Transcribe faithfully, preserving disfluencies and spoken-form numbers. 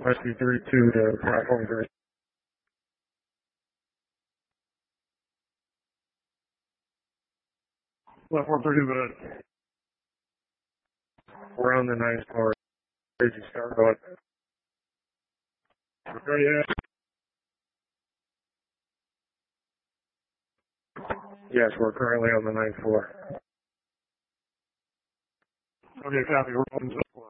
Whiskey three two to platform three. Platform three, but we're on the ninth floor. Crazy start going. Okay, yeah. Yes, we're currently on the ninth floor. Okay, copy. We're on the floor.